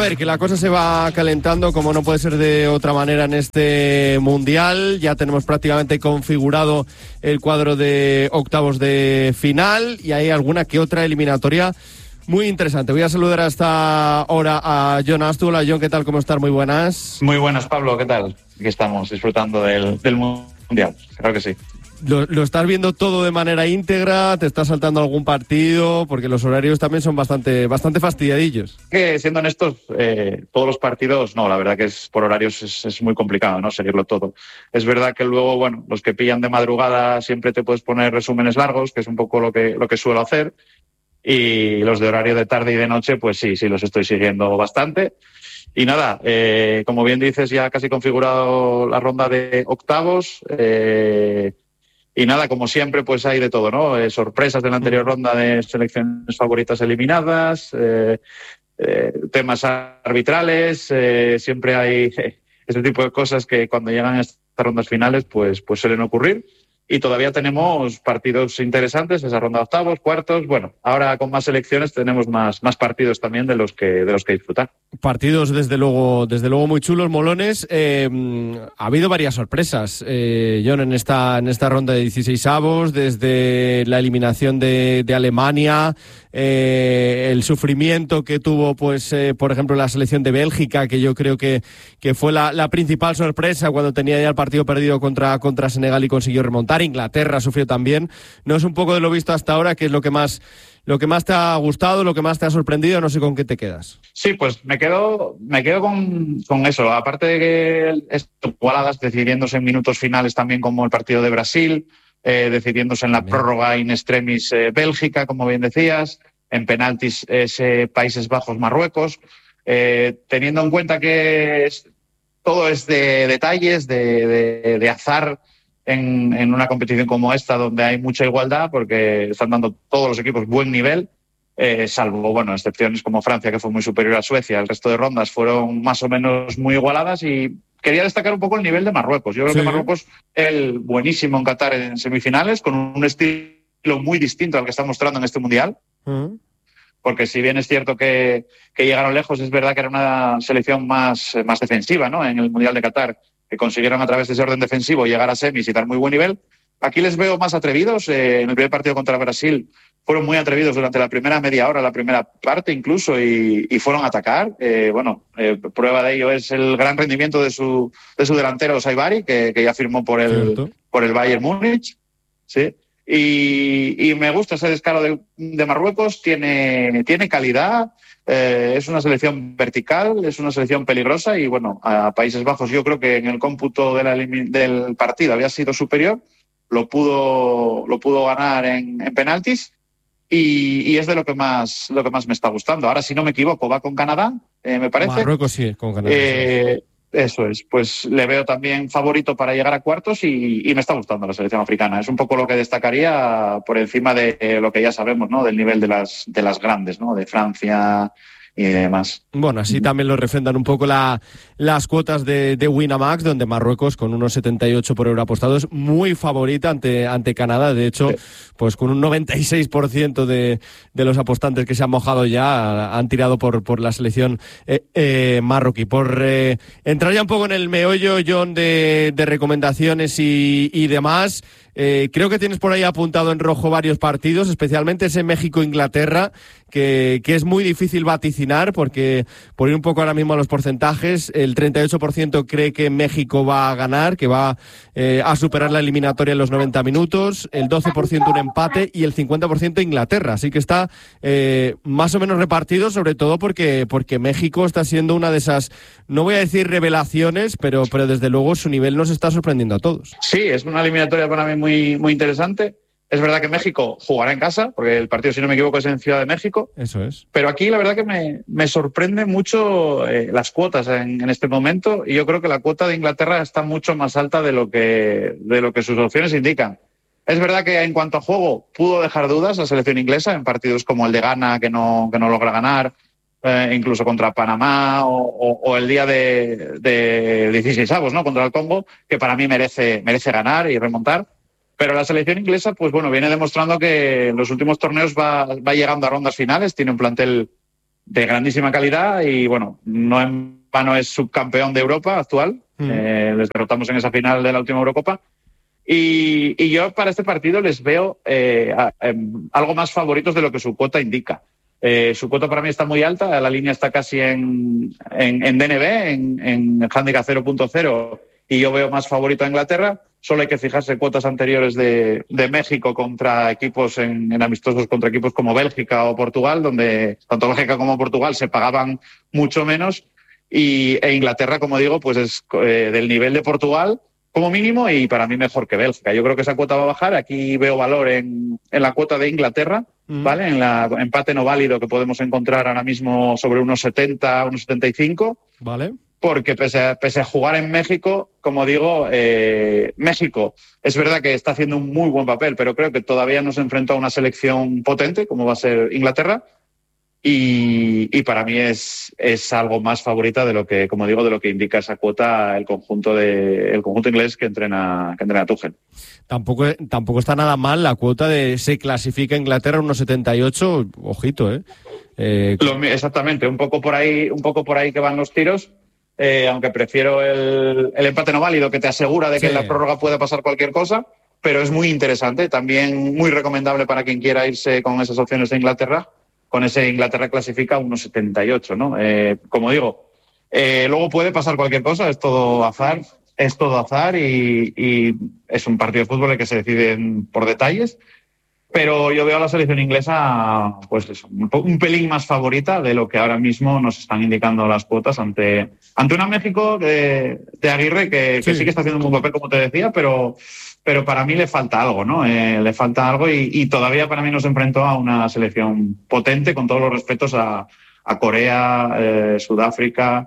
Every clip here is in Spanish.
ver, que la cosa se va calentando como no puede ser de otra manera en este Mundial. Ya tenemos prácticamente configurado el cuadro de octavos de final y hay alguna que otra eliminatoria muy interesante. Voy a saludar hasta ahora a Jon Astul. Jon, ¿qué tal? ¿Cómo estás? Muy buenas. Muy buenas, Pablo. ¿Qué tal? Aquí estamos disfrutando del Mundial. Claro que sí. ¿Lo estás viendo todo de manera íntegra? ¿Te estás saltando algún partido? Porque los horarios también son bastante fastidiadillos. Que siendo honestos, todos los partidos, no, la verdad que por horarios es muy complicado, ¿no? Seguirlo todo. Es verdad que luego, bueno, los que pillan de madrugada siempre te puedes poner resúmenes largos, que es un poco lo que suelo hacer. Y los de horario de tarde y de noche, pues sí, los estoy siguiendo bastante. Y nada, como bien dices, ya casi configurado la ronda de octavos. Y nada, como siempre, pues hay de todo, ¿no? Sorpresas de la anterior ronda de selecciones favoritas eliminadas, temas arbitrales, siempre hay este tipo de cosas que cuando llegan a estas rondas finales, pues suelen ocurrir. Y todavía tenemos partidos interesantes, esa ronda de octavos, cuartos. Bueno, ahora con más selecciones tenemos más partidos también de los que disfrutar. Partidos desde luego muy chulos, molones. Ha habido varias sorpresas, Jon, en esta ronda de 16avos, desde la eliminación de Alemania, el sufrimiento que tuvo, pues, por ejemplo, la selección de Bélgica, que yo creo que fue la principal sorpresa cuando tenía ya el partido perdido contra Senegal y consiguió remontar. Inglaterra sufrió también. No es un poco de lo visto hasta ahora, que es lo que más te ha gustado, lo que más te ha sorprendido. No sé con qué te quedas. Sí, pues me quedo con eso. Aparte de que igualadas decidiéndose en minutos finales también, como el partido de Brasil, decidiéndose en la prórroga in extremis Bélgica, como bien decías, en penaltis Países Bajos-Marruecos, teniendo en cuenta que todo es de detalles, de azar en una competición como esta, donde hay mucha igualdad, porque están dando todos los equipos buen nivel, salvo, bueno, excepciones como Francia, que fue muy superior a Suecia. El resto de rondas fueron más o menos muy igualadas y quería destacar un poco el nivel de Marruecos. Yo creo que Marruecos, buenísimo en Qatar en semifinales, con un estilo muy distinto al que está mostrando en este Mundial. Porque si bien es cierto que llegaron lejos, es verdad que era una selección más defensiva, ¿no? En el Mundial de Qatar, que consiguieron a través de ese orden defensivo llegar a semis y dar muy buen nivel. Aquí les veo más atrevidos. En el primer partido contra Brasil fueron muy atrevidos durante la primera media hora, la primera parte incluso, y fueron a atacar. Prueba de ello es el gran rendimiento de su delantero Saibari, que ya firmó por el Bayern Múnich. Sí. Y me gusta ese descaro de Marruecos. Tiene calidad, es una selección vertical, es una selección peligrosa y bueno, a Países Bajos yo creo que en el cómputo del partido había sido superior, lo pudo ganar en penaltis y es de lo que más me está gustando. Ahora, si no me equivoco, va con Canadá, me parece. Marruecos sí, con Canadá. Eso es, pues le veo también favorito para llegar a cuartos y me está gustando la selección africana. Es un poco lo que destacaría por encima de lo que ya sabemos, ¿no? Del nivel de las grandes, ¿no? De Francia y demás. Bueno, así también lo refrendan un poco las cuotas de Winamax, donde Marruecos, con unos 78 por euro apostado, es muy favorita ante Canadá. De hecho, pues con un 96% de los apostantes que se han mojado ya han tirado por la selección marroquí. Por entrar ya un poco en el meollo, Jon, de recomendaciones y demás, creo que tienes por ahí apuntado en rojo varios partidos, especialmente ese México-Inglaterra, que es muy difícil vaticinar, porque por ir un poco ahora mismo a los porcentajes, el 38% cree que México va a ganar, que va a superar la eliminatoria en los 90 minutos, el 12% un empate y el 50% Inglaterra. Así que está más o menos repartido, sobre todo porque México está siendo una de esas, no voy a decir revelaciones, pero desde luego su nivel nos está sorprendiendo a todos. Sí, es una eliminatoria para mí muy, muy interesante. Es verdad que México jugará en casa, porque el partido, si no me equivoco, es en Ciudad de México. Eso es. Pero aquí la verdad que me sorprende mucho las cuotas en este momento, y yo creo que la cuota de Inglaterra está mucho más alta de lo que sus opciones indican. Es verdad que en cuanto a juego pudo dejar dudas la selección inglesa en partidos como el de Ghana, que no logra ganar, incluso contra Panamá o el día de 16avos, ¿no? Contra el Congo, que para mí merece ganar y remontar. Pero la selección inglesa, pues bueno, viene demostrando que en los últimos torneos va llegando a rondas finales, tiene un plantel grandísima calidad y, bueno, no en vano es subcampeón de Europa actual. Les derrotamos en esa final de la última Eurocopa. Y yo para este partido les veo algo más favoritos de lo que su cuota indica. Su cuota para mí está muy alta, la línea está casi en DNB, en handicap 0.0, y yo veo más favorito a Inglaterra. Solo hay que fijarse en cuotas anteriores de México contra equipos en amistosos contra equipos como Bélgica o Portugal, donde tanto Bélgica como Portugal se pagaban mucho menos, e Inglaterra, como digo, pues es del nivel de Portugal como mínimo y para mí mejor que Bélgica. Yo creo que esa cuota va a bajar. Aquí veo valor en la cuota de Inglaterra, ¿vale? En la empate no válido que podemos encontrar ahora mismo sobre unos 70, unos 75. Vale. Porque pese a jugar en México, como digo, México es verdad que está haciendo un muy buen papel, pero creo que todavía no se enfrentó a una selección potente como va a ser Inglaterra. Y para mí es algo más favorita de lo que, como digo, de lo que indica esa cuota el conjunto inglés que entrena Tuchel. Tampoco está nada mal la cuota de se clasifica Inglaterra unos 78, ojito, Exactamente, un poco por ahí que van los tiros. Aunque prefiero el empate no válido, que te asegura de que en la prórroga puede pasar cualquier cosa, pero es muy interesante, también muy recomendable para quien quiera irse con esas opciones de Inglaterra. Con ese Inglaterra clasifica 1,78, ¿no? Como digo, luego puede pasar cualquier cosa, es todo azar y es un partido de fútbol en el que se deciden por detalles. Pero yo veo a la selección inglesa, pues eso, un pelín más favorita de lo que ahora mismo nos están indicando las cuotas ante una México de Aguirre que sí que está haciendo un buen papel, como te decía, pero para mí le falta algo, ¿no? Le falta algo y todavía para mí nos enfrentó a una selección potente, con todos los respetos a Corea, Sudáfrica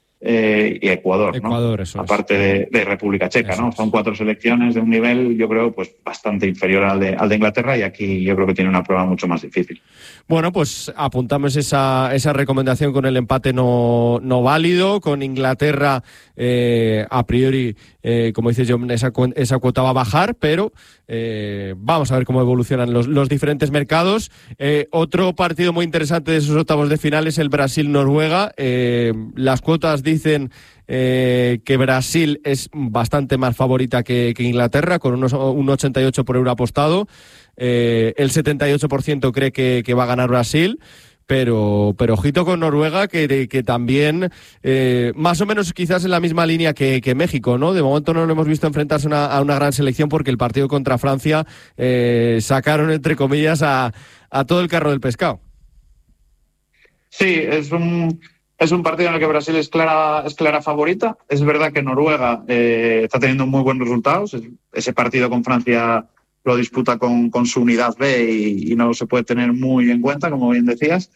y Ecuador, ¿no? Eso aparte de República Checa, ¿no? Son 4 selecciones de un nivel, yo creo, pues bastante inferior al de Inglaterra, y aquí yo creo que tiene una prueba mucho más difícil. Bueno, pues apuntamos esa recomendación con el empate no válido, con Inglaterra a priori, como dices yo, esa cuota va a bajar, pero vamos a ver cómo evolucionan los diferentes mercados. Otro partido muy interesante de esos octavos de final es el Brasil-Noruega. Las cuotas dicen que Brasil es bastante más favorita que Inglaterra, con un 88 por euro apostado. El 78% cree que va a ganar Brasil, pero ojito con Noruega, que también más o menos quizás en la misma línea que México, ¿no? De momento no lo hemos visto enfrentarse a una gran selección, porque el partido contra Francia sacaron, entre comillas, a todo el carro del pescado. Sí, es un partido en el que Brasil es clara favorita. Es verdad que Noruega está teniendo muy buenos resultados. Ese partido con Francia lo disputa con su unidad B y no se puede tener muy en cuenta, como bien decías.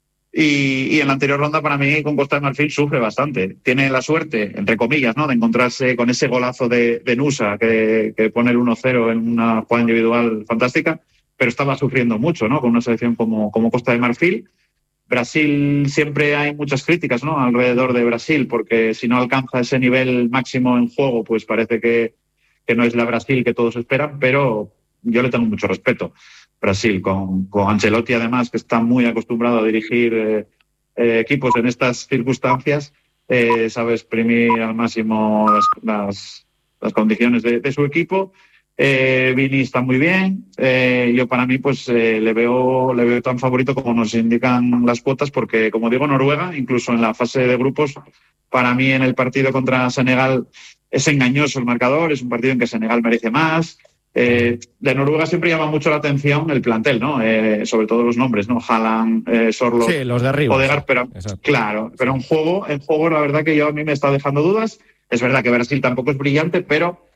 Y en la anterior ronda, para mí, con Costa de Marfil sufre bastante. Tiene la suerte, entre comillas, ¿no?, de encontrarse con ese golazo de Nusa que pone el 1-0 en una jugada individual fantástica, pero estaba sufriendo mucho, ¿no?, con una selección como Costa de Marfil. Brasil, siempre hay muchas críticas, ¿no?, alrededor de Brasil, porque si no alcanza ese nivel máximo en juego, pues parece que no es la Brasil que todos esperan, pero yo le tengo mucho respeto. Brasil, con Ancelotti, además, que está muy acostumbrado a dirigir equipos en estas circunstancias, sabe exprimir al máximo las condiciones de su equipo. Vini está muy bien. Yo, para mí, pues le veo tan favorito como nos indican las cuotas, porque, como digo, Noruega, incluso en la fase de grupos, para mí en el partido contra Senegal es engañoso el marcador, es un partido en que Senegal merece más. De Noruega siempre llama mucho la atención el plantel, ¿no? Sobre todo los nombres, ¿no? Haaland, Sorloth, sí, los de arriba, Odegaard, pero claro, pero en juego la verdad que a mí me está dejando dudas. Es verdad que Brasil tampoco es brillante, pero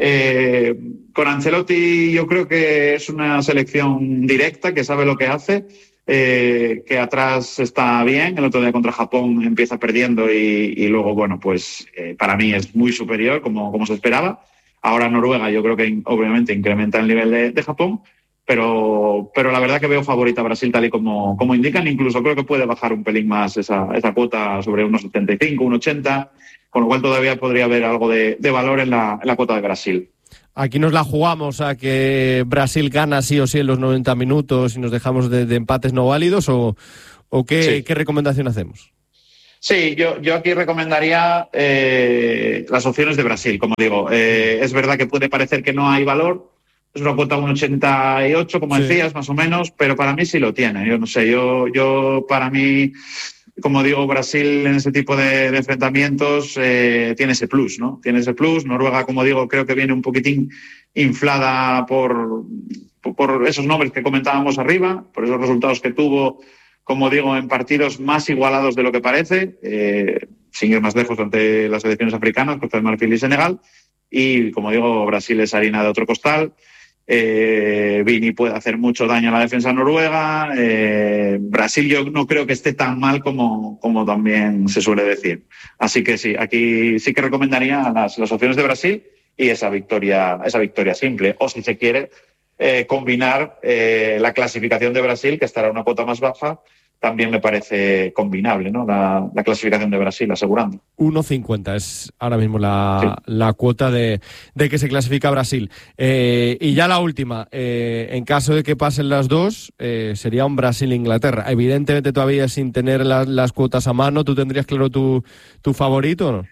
con Ancelotti yo creo que es una selección directa, que sabe lo que hace, que atrás está bien. El otro día contra Japón empieza perdiendo y luego, bueno, pues para mí es muy superior, como se esperaba. Ahora Noruega yo creo que obviamente incrementa el nivel de Japón, pero la verdad que veo favorita a Brasil tal y como indican. Incluso creo que puede bajar un pelín más esa cuota sobre unos 75, 1,80, con lo cual todavía podría haber algo de valor en la cuota de Brasil. Aquí nos la jugamos a que Brasil gana sí o sí en los 90 minutos y nos dejamos de empates no válidos, o ¿O qué recomendación hacemos? Sí, yo aquí recomendaría las opciones de Brasil, como digo. Es verdad que puede parecer que no hay valor, es una cuota 1,88, como decías, más o menos, pero para mí sí lo tiene. Yo no sé, yo para mí, como digo, Brasil en ese tipo de enfrentamientos tiene ese plus, ¿no? Tiene ese plus. Noruega, como digo, creo que viene un poquitín inflada por esos nombres que comentábamos arriba, por esos resultados que tuvo, como digo, en partidos más igualados de lo que parece, sin ir más lejos ante las selecciones africanas, Costa de Marfil y Senegal. Y, como digo, Brasil es harina de otro costal. Vini puede hacer mucho daño a la defensa noruega. Brasil yo no creo que esté tan mal como también se suele decir. Así que sí, aquí sí que recomendaría las opciones de Brasil y esa victoria simple. O si se quiere, combinar la clasificación de Brasil, que estará a una cuota más baja, también me parece combinable, ¿no? La clasificación de Brasil, asegurando. 1,50 es ahora mismo la cuota de que se clasifica Brasil. Y ya la última, en caso de que pasen las dos, sería un Brasil-Inglaterra. Evidentemente todavía sin tener las cuotas a mano, ¿tú tendrías claro tu favorito o no?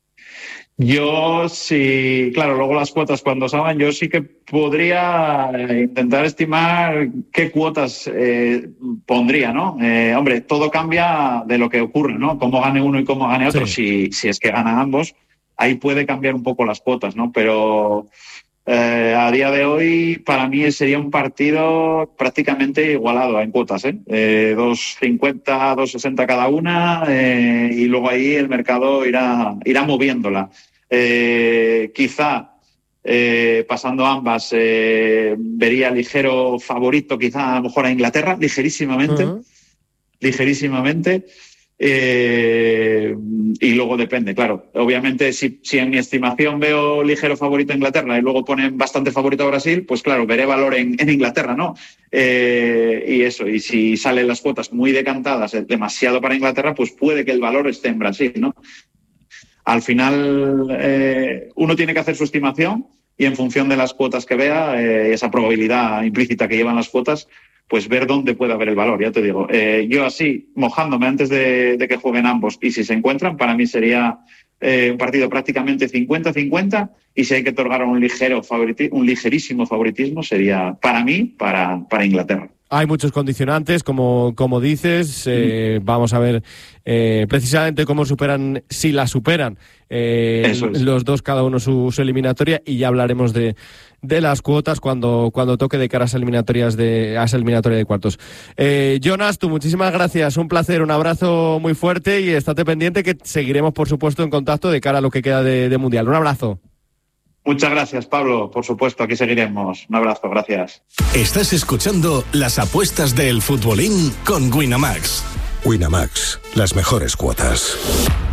Yo sí, claro, luego las cuotas cuando salgan, yo sí que podría intentar estimar qué cuotas pondría, ¿no? Hombre, todo cambia de lo que ocurre, ¿no? Cómo gane uno y cómo gane otro, si es que ganan ambos, ahí puede cambiar un poco las cuotas, ¿no? Pero a día de hoy, para mí sería un partido prácticamente igualado en cuotas, 2,50, 2,60 cada una, y luego ahí el mercado irá moviéndola. Quizá pasando ambas vería ligero favorito, quizá a lo mejor a Inglaterra, ligerísimamente. Y luego depende, claro. Obviamente, si en mi estimación veo ligero favorito a Inglaterra y luego ponen bastante favorito a Brasil, pues claro, veré valor en Inglaterra, ¿no? Y eso, y si salen las cuotas muy decantadas, demasiado para Inglaterra, pues puede que el valor esté en Brasil, ¿no? Al final, uno tiene que hacer su estimación y en función de las cuotas que vea, esa probabilidad implícita que llevan las cuotas, pues ver dónde puede haber el valor, ya te digo. Yo así, mojándome antes de que jueguen ambos, y si se encuentran, para mí sería un partido prácticamente 50-50, y si hay que otorgar un ligerísimo favoritismo, sería para mí, para Inglaterra. Hay muchos condicionantes, como dices. Vamos a ver precisamente cómo superan, si la superan, los dos, cada uno su eliminatoria, y ya hablaremos de las cuotas cuando toque de cara a esa eliminatoria de cuartos. Jonas, tú, muchísimas gracias, un placer, un abrazo muy fuerte, y estate pendiente que seguiremos, por supuesto, en contacto de cara a lo que queda de Mundial. Un abrazo. Muchas gracias, Pablo. Por supuesto, aquí seguiremos. Un abrazo, gracias. Estás escuchando las apuestas del futbolín con Winamax. Winamax, las mejores cuotas.